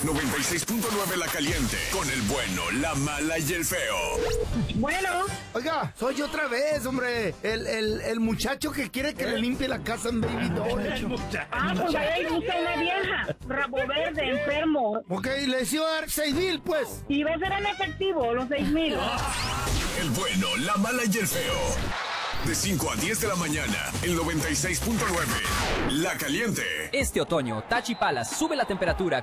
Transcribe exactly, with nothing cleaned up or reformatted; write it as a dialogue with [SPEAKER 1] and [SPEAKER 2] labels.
[SPEAKER 1] noventa y seis punto nueve La Caliente, con el bueno, la mala y el feo.
[SPEAKER 2] Bueno.
[SPEAKER 3] Oiga, soy yo otra vez, hombre. El, el, el muchacho que quiere que ¿Eh? le limpie la casa en Baby Doll.
[SPEAKER 2] Ah, pues ahí busca una vieja. Rabo verde, enfermo.
[SPEAKER 3] Ok, le hizo dar seis mil, pues.
[SPEAKER 2] Y va a ser en efectivo, los seis mil.
[SPEAKER 1] El bueno, la mala y el feo. De cinco a diez de la mañana, el noventa y seis punto nueve. La Caliente.
[SPEAKER 4] Este otoño, Tachi Palace sube la temperatura